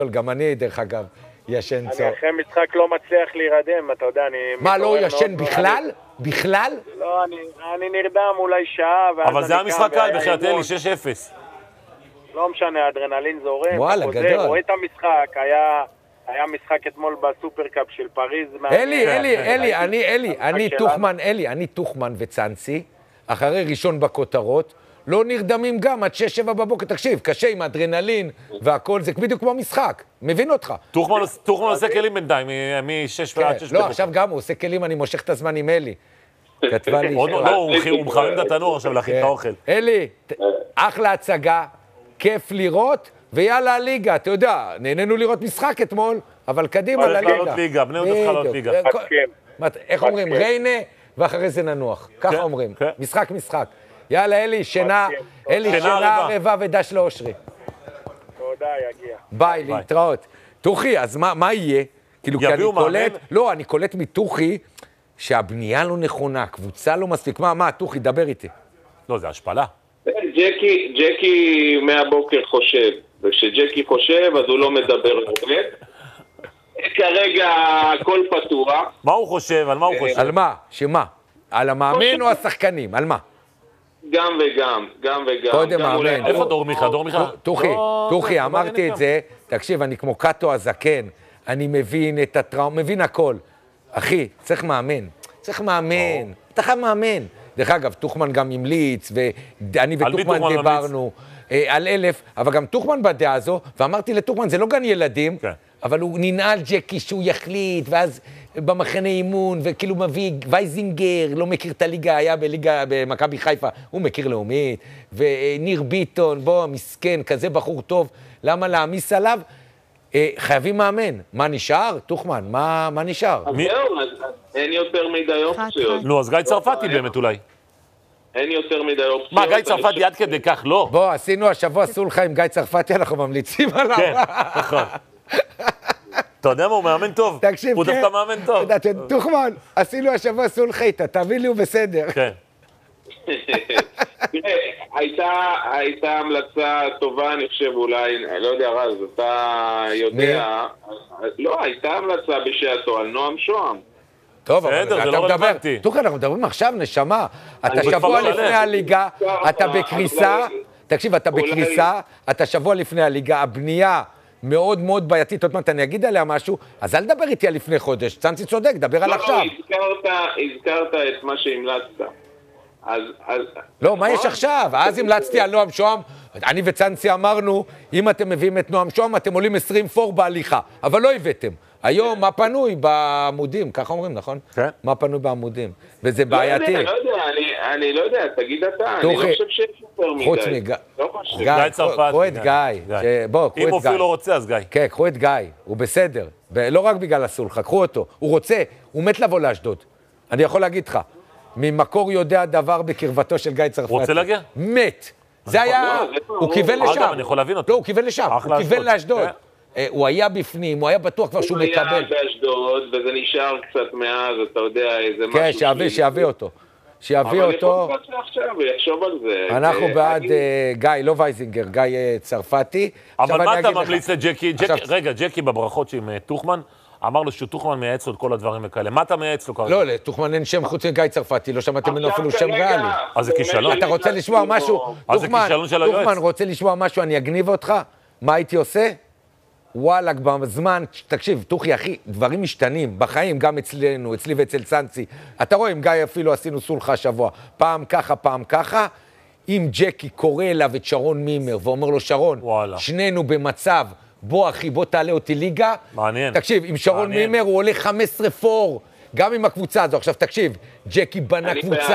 גם אני, דרך אגב, ישן צהריים. אני אחרי משחק לא מצליח להירדם, אתה יודע, אני... מה, לא ישן בכלל? בכלל? לא, אני נרדם אולי שעה, אבל זה היה משחק קל, בחייאת אלי, 6-0. לא משנה, האדרנלין זורם. וואלה, גדול. רואה את המשחק, היה משחק אתמול בסופרקאפ של פריז. אני תוכמן וצאנסי, אחרי ראשון בכותרות, לא נרדמים גם עד 6-7 בבוקר. תקשיב, קשה עם האדרנלין והכל, זה בדיוק כמו משחק. מבין אותך. תוכמן עושה כלים בינתיים, מ-6 ועד 6 בבוקר. לא, עכשיו גם הוא עושה כלים, אני מושך את הזמן עם אלי. כתבה לי... לא, הוא מחמם את התנור עכשיו להכין את האוכל. אלי, אחלה הצגה, כיף לראות, ויאללה ליגה, אתה יודע, נהנינו לראות משחק אתמול, אבל קדימה לליגה. בני יהודה צריכה לעלות ליגה. איך אומרים? ריינה, ואחרי זה ננוח. ככה אומרים. משחק. יאללה, אלי, שינה ערבה ודש לאושרי. תודה, יגיע. ביי, להתראות. תוכי, אז מה יהיה? כאילו, כי אני קולט... לא, אני קולט מתוכי שהבנייה לא נכונה, קבוצה לא מספיק. מה, תוכי, דבר איתי. לא, זה השפלה. ג'קי מהבוקר חושב, וכשג'קי חושב, אז הוא לא מדבר הרבה. כרגע הכל פתוח. מה הוא חושב? על מה הוא חושב? על מה? שמה? על המאמן או השחקנים? על מה? גם וגם. קודם מאמן. איפה דור מיכה? תוכי, אמרתי את זה. תקשיב, אני כמו קאטו הזקן. אני מבין את הטראומה, מבין הכל. אחי, צריך מאמן. אתה חייב מאמן. דרך אגב, תוכמן גם המליץ, ואני ותוכמן דיברנו על 1000, אבל גם תוכמן בדעה הזו, ואמרתי לתוכמן, זה לא גן ילדים, אבל הוא ננעל ג'קי שהוא יחליט, ואז במחנה אימון, וכאילו מביא וייזינגר, לא מכיר את הליגה, היה בליגה במכבי חיפה, הוא מכיר לאומית, וניר ביטון, בוא, מסכן, כזה בחור טוב, למה להעמיס עליו? חייבים מאמן. מה נשאר? תוכמן, מה נשאר? אז זהו, אין יותר מדי אופציות. לא, אז גיא צרפתי באמת אולי. אין יותר מדי אופציות. מה, גיא צרפתי עד כדי כך? לא. בוא, עשינו השבוע סולחה עם גיא צרפתי, אנחנו ממליצים עליו. כן, נכון. אתה יודע מה, הוא מאמן טוב. תקשיב, הוא דווקא מאמן טוב. תוכמן, עשינו השבוע סולחה איתה, תביא לי הוא בסדר. כן. תראה, הייתה המלצה טובה, אני חושב אולי, אני לא יודע רז, אתה יודע, לא, הייתה המלצה בשעתו על נועם שוהם. טוב, אבל אתה מדבר, תוכן, אנחנו מדברים עכשיו, נשמה, אתה שבוע לפני הליגה, אתה בקריסה, תקשיב, אתה בקריסה, אתה שבוע לפני הליגה, הבנייה מאוד מאוד בעייתית, עוד מעט אני אגיד עליה משהו, אז אל דבר איתי על לפני חודש, צאנסי צודק, דבר על עכשיו. לא, הזכרת את מה שהמלצת. לא, מה יש עכשיו? אז המלצתי על נועם שוהם, אני וצאנסי אמרנו, אם אתם מביאים את נועם שוהם, אתם עולים 20 פור בהליכה, אבל לא הבאתם. היום, מה פנוי בעמודים, ככה אומרים, נכון? כן. מה פנוי בעמודים, וזה בעייתי. אני לא יודע, תגיד אתה, אני לא חושב שיש יותר מדי. חוץ גיא צרפתי. קחו את גיא. בוא, קחו את גיא. אם אופיר לא רוצה, אז גיא. כן, קחו את גיא, הוא בסדר. לא רק בגלל הסולחה, קחו אותו. הוא רוצה, הוא מת לבוא לאשדוד. אני יכול להגיד לך. ממקור יודע דבר בקרבתו של גיא צרפתי. רוצה להגיע? מת. זה היה, הוא כיוון לשם. אגב, אני יכול להבין אותו. לא, הוא כיוון לשם, הוא כיוון לאשדוד. הוא היה בפנים, הוא היה בטוח כבר שהוא מקבל. הוא היה באשדוד, וזה נשאר קצת מאז, אתה יודע, איזה משהו... כן, שיביא אותו. שיביא אותו. אבל יכול עכשיו, הוא יחשוב על זה. אנחנו בעד גיא, לא וייזינגר, גיא צרפתי. אבל מה אתה ממליץ לג'קי? רגע, ג'קי בברכות שעם תוכמן, אמר לו שתוכמן מייעץ לו את כל הדברים וכאלה. מה אתה מייעץ לו כרגע? לא, לתוכמן אין שם חוץ מגיא צרפתי, לא שמעתם ממנו אפילו שם ריאלי. אז זה כישלון. אתה רוצה לשמוע משהו? תוכמן רוצה לשמוע משהו, אני אגניב אותך? מה הייתי עושה? וואלה, בזמן, תקשיב, תוכי, אחי, דברים משתנים בחיים, גם אצלנו, אצלי ואצל צאנסי. אתה רואה, עם גיא אפילו עשינו סולחה שבוע. פעם ככה. אם ג'קי קורא אליו את שרון מימר ואומר לו, שרון, שנינו במצב, בוא אחי, בוא תעלה אותי ליגה. מעניין. תקשיב, עם שרון מימר הוא עולה 15 פור, גם עם הקבוצה הזו. עכשיו תקשיב, ג'קי בנה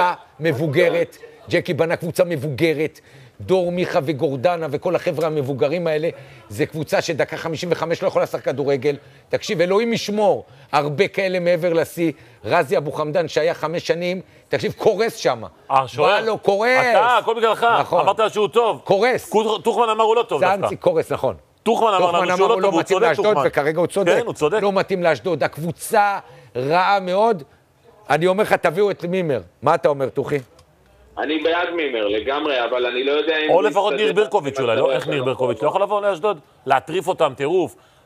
קבוצה מבוגרת, דור מיכה וגורדנה וכל החבר'ה המבוגרים האלה, זה קבוצה שדקה 55 לא יכולה לשחק כדורגל. תקשיב, אלוהים ישמור, הרבה כאלה מעבר לשיא. רזי אבו חמדן שהיה 5 שנים, תקשיב, קורס שם. שואר? בא לו, קורס. אתה, הכל בגללך. נכון. אמרת שהוא טוב. קורס. תוכמן אמר הוא לא טוב דווקא. צאנסי, קורס, נכון. תוכמן אמר לנו שהוא לא טוב, הוא צודק תוכמן. וכרגע הוא צודק. כן, הוא צודק. לא מתאים לאשדוד. הקבוצה רעה מאוד. אני אומר לך, תביאו את מימר. מה אתה אומר, תוכי? אני בעד מימר לגמרי, אבל אני לא יודע אם... או לפחות ניר ברקוביץ' אולי, לא? איך ניר ברקוביץ'? לא יכול לבוא לאשדוד? להטריף אותם, טירוף.